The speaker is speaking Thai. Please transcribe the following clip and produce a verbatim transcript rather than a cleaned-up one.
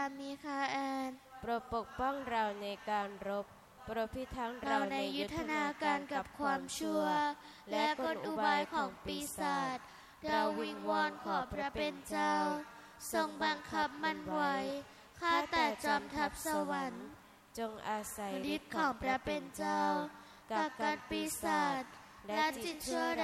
มิคาแอนโปรดปกป้องเราในการรบโปรดพิทักษ์เราในยุทธนาการกับความชั่วและกลอุบายของปีศาจเราวิงวอนขอพระเป็นเจ้าทรงบังคับมันไว้ข้าแต่จอมทัพสวรรค์จงอาศัยฤทธิ์ของพระเป็นเจ้ากักกันปีศาจและจิตชั่ว